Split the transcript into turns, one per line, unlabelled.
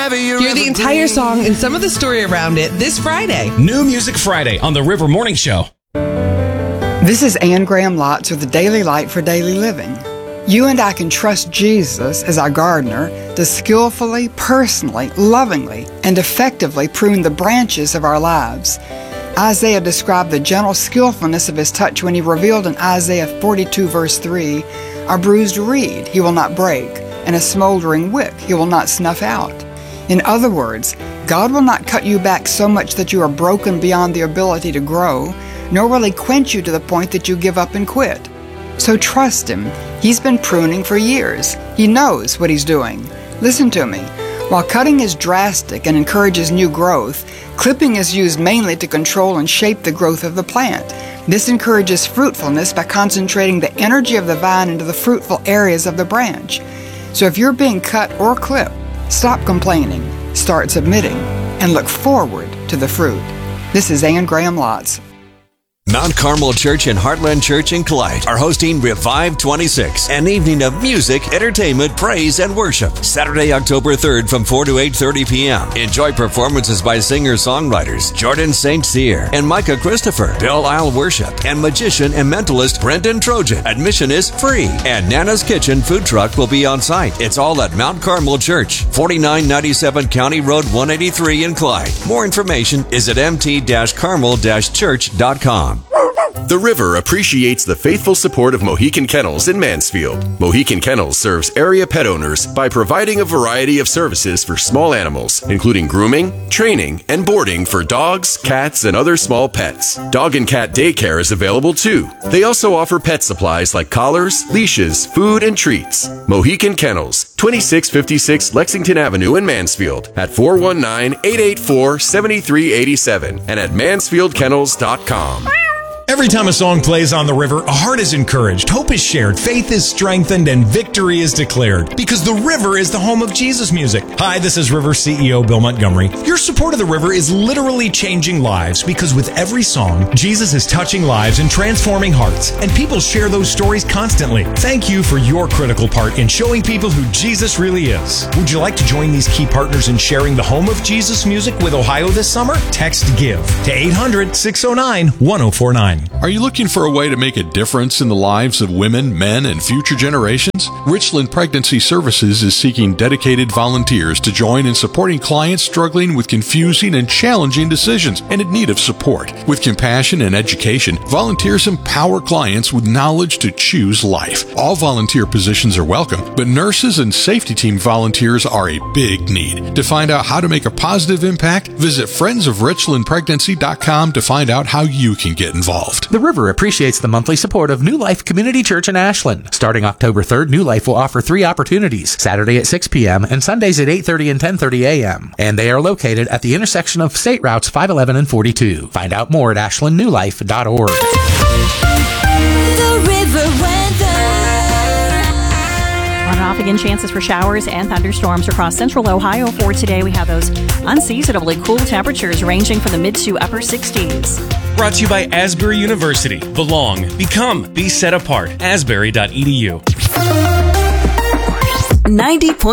Hear the entire song and some of the story around it this Friday.
New Music Friday on the River Morning Show.
This is Ann Graham Lotz with the Daily Light for Daily Living. You and I can trust Jesus as our gardener to skillfully, personally, lovingly, and effectively prune the branches of our lives. Isaiah described the gentle skillfulness of his touch when he revealed in Isaiah 42 verse 3, "A bruised reed he will not break, and a smoldering wick he will not snuff out." In other words, God will not cut you back so much that you are broken beyond the ability to grow, nor will He quench you to the point that you give up and quit. So trust Him. He's been pruning for years. He knows what He's doing. Listen to me. While cutting is drastic and encourages new growth, clipping is used mainly to control and shape the growth of the plant. This encourages fruitfulness by concentrating the energy of the vine into the fruitful areas of the branch. So if you're being cut or clipped, stop complaining, start submitting, and look forward to the fruit. This is Ann Graham Lotz.
Mount Carmel Church and Heartland Church in Clyde are hosting Revive 26, an evening of music, entertainment, praise, and worship. Saturday, October 3rd from 4 to 8:30 p.m. Enjoy performances by singer-songwriters Jordan St. Cyr and Micah Christopher, Bill Isle Worship, and magician and mentalist Brendan Trojan. Admission is free, and Nana's Kitchen food truck will be on site. It's all at Mount Carmel Church, 4997 County Road 183 in Clyde. More information is at mt-carmel-church.com.
The River appreciates the faithful support of Mohican Kennels in Mansfield. Mohican Kennels serves area pet owners by providing a variety of services for small animals, including grooming, training, and boarding for dogs, cats, and other small pets. Dog and cat daycare is available too. They also offer pet supplies like collars, leashes, food, and treats. Mohican Kennels, 2656 Lexington Avenue in Mansfield at 419-884-7387 and at mansfieldkennels.com.
Every time a song plays on the river, a heart is encouraged, hope is shared, faith is strengthened, and victory is declared. Because the river is the home of Jesus music. Hi, this is River CEO Bill Montgomery. Your support of the river is literally changing lives because with every song, Jesus is touching lives and transforming hearts. And people share those stories constantly. Thank you for your critical part in showing people who Jesus really is. Would you like to join these key partners in sharing the home of Jesus music with Ohio this summer? Text GIVE to 800-609-1049.
Are you looking for a way to make a difference in the lives of women, men, and future generations? Richland Pregnancy Services is seeking dedicated volunteers to join in supporting clients struggling with confusing and challenging decisions and in need of support. With compassion and education, volunteers empower clients with knowledge to choose life. All volunteer positions are welcome, but nurses and safety team volunteers are a big need. To find out how to make a positive impact, visit friendsofrichlandpregnancy.com to find out how you can get involved.
The River appreciates the monthly support of New Life Community Church in Ashland. Starting October 3rd, New Life will offer 3 opportunities, Saturday at 6 p.m. and Sundays at 8:30 and 10:30 a.m. And they are located at the intersection of State Routes 511 and 42. Find out more at ashlandnewlife.org.
The River weather. On and off again, chances for showers and thunderstorms across central Ohio for today. We have those unseasonably cool temperatures ranging from the mid to upper 60s.
Brought to you by Asbury University. Belong, become, be set apart. Asbury.edu.
90.